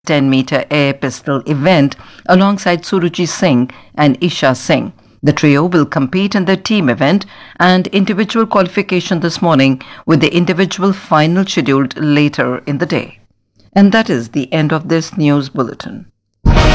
10-meter air pistol event alongside Suruchi Singh and Isha Singh. The trio will compete in the team event and individual qualification this morning, with the individual final scheduled later in the day. And that is the end of this news bulletin.